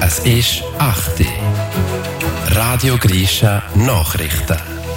Es ist 8 Uhr. Radio Grisha Nachrichten.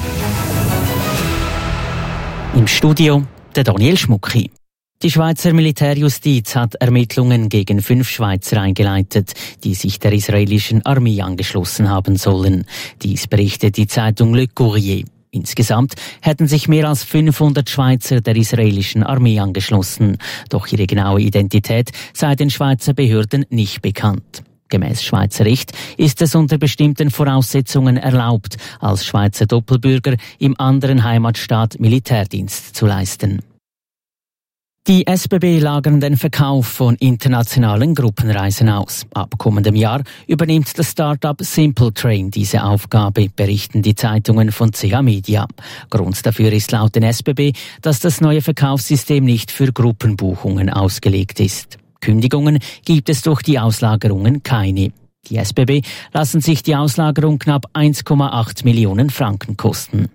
Im Studio der Daniel Schmucki. Die Schweizer Militärjustiz hat Ermittlungen gegen 5 Schweizer eingeleitet, die sich der israelischen Armee angeschlossen haben sollen. Dies berichtet die Zeitung Le Courrier. Insgesamt hätten sich mehr als 500 Schweizer der israelischen Armee angeschlossen. Doch ihre genaue Identität sei den Schweizer Behörden nicht bekannt. Gemäss Schweizer Recht ist es unter bestimmten Voraussetzungen erlaubt, als Schweizer Doppelbürger im anderen Heimatstaat Militärdienst zu leisten. Die SBB lagern den Verkauf von internationalen Gruppenreisen aus. Ab kommendem Jahr übernimmt das Start-up Simple Train diese Aufgabe, berichten die Zeitungen von CH Media. Grund dafür ist laut den SBB, dass das neue Verkaufssystem nicht für Gruppenbuchungen ausgelegt ist. Kündigungen gibt es durch die Auslagerungen keine. Die SBB lassen sich die Auslagerung knapp 1,8 Millionen Franken kosten.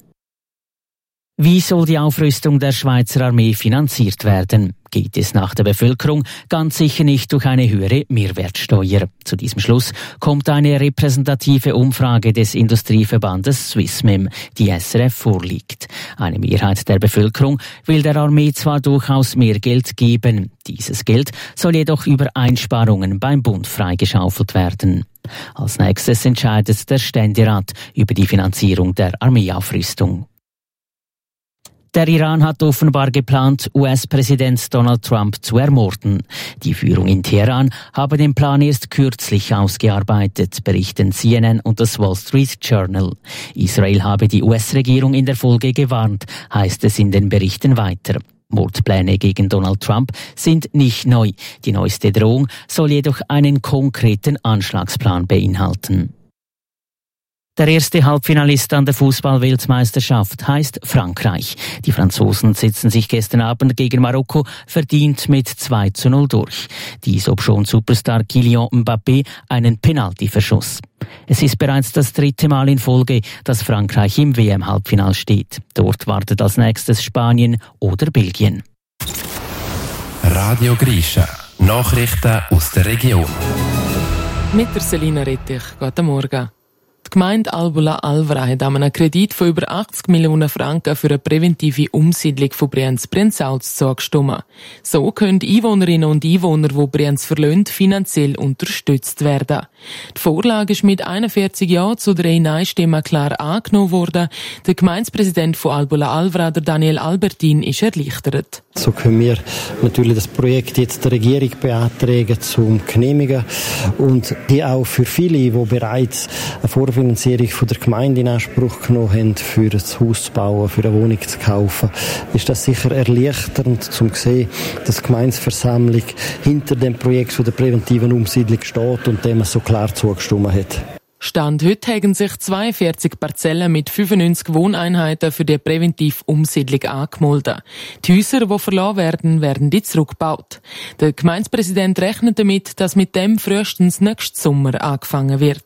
Wie soll die Aufrüstung der Schweizer Armee finanziert werden? Geht es nach der Bevölkerung ganz sicher nicht durch eine höhere Mehrwertsteuer. Zu diesem Schluss kommt eine repräsentative Umfrage des Industrieverbandes Swissmem, die SRF vorliegt. Eine Mehrheit der Bevölkerung will der Armee zwar durchaus mehr Geld geben, dieses Geld soll jedoch über Einsparungen beim Bund freigeschaufelt werden. Als nächstes entscheidet der Ständerat über die Finanzierung der Armeeaufrüstung. Der Iran hat offenbar geplant, US-Präsident Donald Trump zu ermorden. Die Führung in Teheran habe den Plan erst kürzlich ausgearbeitet, berichten CNN und das Wall Street Journal. Israel habe die US-Regierung in der Folge gewarnt, heißt es in den Berichten weiter. Mordpläne gegen Donald Trump sind nicht neu. Die neueste Drohung soll jedoch einen konkreten Anschlagsplan beinhalten. Der erste Halbfinalist an der Fußball-Weltmeisterschaft heißt Frankreich. Die Franzosen setzten sich gestern Abend gegen Marokko verdient mit 2:0 durch. Dies obschon Superstar Kylian Mbappé einen Penalty verschoss. Es ist bereits das 3. Mal in Folge, dass Frankreich im WM-Halbfinal steht. Dort wartet als nächstes Spanien oder Belgien. Radio Grisha Nachrichten aus der Region. Mit der Selina Rettich. Guten Morgen. Die Gemeinde Albula-Alvra hat einem Kredit von über 80 Millionen Franken für eine präventive Umsiedlung von Brienz-Brienz-Alz zugestimmt. So können Einwohnerinnen und Einwohner, die Brienz verlassen, finanziell unterstützt werden. Die Vorlage ist mit 41 Ja zu 3 Nein-Stimmen klar angenommen worden. Der Gemeindepräsident von Albula-Alvra, der Daniel Albertin, ist erleichtert. So können wir natürlich das Projekt jetzt der Regierung beantragen zum Genehmigen und hier auch für viele, die bereits eine Vorfinanzierung von der Gemeinde in Anspruch genommen haben, für ein Haus zu bauen, für eine Wohnung zu kaufen, ist das sicher erleichternd, zum sehen, dass die Gemeindeversammlung hinter dem Projekt von der präventiven Umsiedlung steht und dem so klar zugestimmt hat. Stand heute haben sich 42 Parzellen mit 95 Wohneinheiten für die präventive Umsiedlung angemeldet. Die Häuser, die verlassen werden, werden die zurückgebaut. Der Gemeindepräsident rechnet damit, dass mit dem frühestens nächsten Sommer angefangen wird.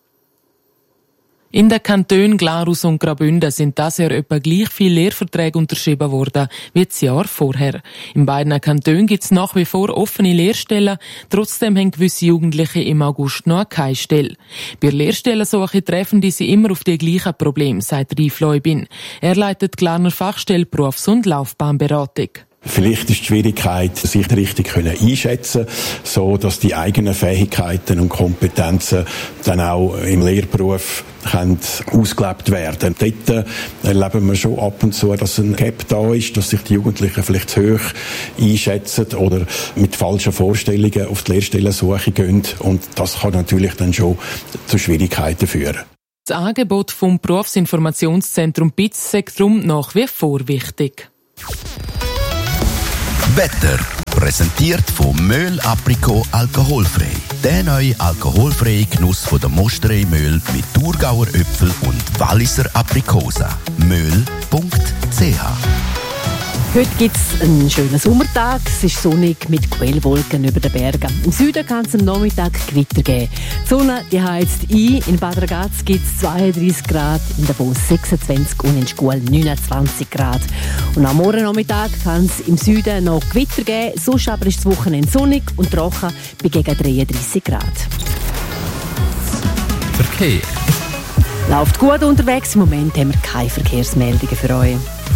In den Kantonen Glarus und Graubünden sind dieses Jahr etwa gleich viele Lehrverträge unterschrieben worden wie das Jahr vorher. In beiden Kantonen gibt es nach wie vor offene Lehrstellen, trotzdem haben gewisse Jugendliche im August noch keine Stelle. Bei der Lehrstellensuche treffen diese immer auf die gleichen Probleme, sagt Rief Leubin. Er leitet die Glarner Fachstelle Berufs- und Laufbahnberatung. Vielleicht ist die Schwierigkeit, sich richtig einschätzen, so dass die eigenen Fähigkeiten und Kompetenzen dann auch im Lehrberuf ausgelebt werden. Dort erleben wir schon ab und zu, dass ein Gap da ist, dass sich die Jugendlichen vielleicht zu hoch einschätzen oder mit falschen Vorstellungen auf die Lehrstellensuche gehen. Und das kann natürlich dann schon zu Schwierigkeiten führen. Das Angebot vom Berufsinformationszentrum BITS ist darum nach wie vor wichtig. Wetter, präsentiert von Möhl Aprikot alkoholfrei. Der neue alkoholfreie Genuss von der Mosterei Möhl mit Thurgauer Äpfel und Walliser Aprikosa. Möhl.ch. Heute gibt es einen schönen Sommertag. Es ist sonnig mit Quellwolken über den Bergen. Im Süden kann es am Nachmittag Gewitter geben. Die Sonne die heizt ein. In Bad Ragaz gibt es 32 Grad, in Davos 26 und in Schkuhl 29 Grad. Und am Morgennachmittag kann es im Süden noch Gewitter geben. Sonst aber ist das Wochenende sonnig und trocken bei gegen 33 Grad. Verkehr. Läuft gut unterwegs. Im Moment haben wir keine Verkehrsmeldungen für euch.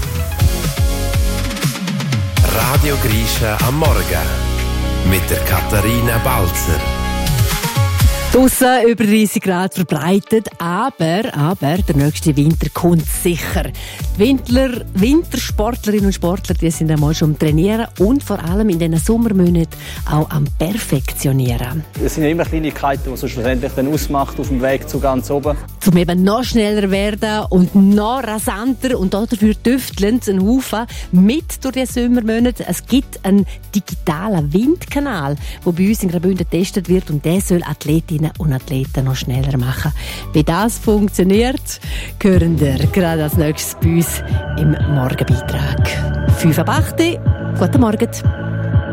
Radio Grisha am Morgen mit der Katharina Balzer. Draussen über 30 Grad verbreitet, aber der nächste Winter kommt sicher. Die Wintersportlerinnen und Sportler, die sind einmal schon am Trainieren und vor allem in diesen Sommermonaten auch am Perfektionieren. Es sind ja immer Kleinigkeiten, die so schlussendlich dann ausmacht auf dem Weg zu ganz oben. Um eben noch schneller werden und noch rasanter und dafür tüftelnd einen Haufen mit durch die Sommermonate. Es gibt einen digitalen Windkanal, der bei uns in Graubünden getestet wird und der soll Athletinnen und Athleten noch schneller machen. Wie das funktioniert, hören wir gerade als nächstes bei uns im Morgenbeitrag. 5 ab 8. Guten Morgen.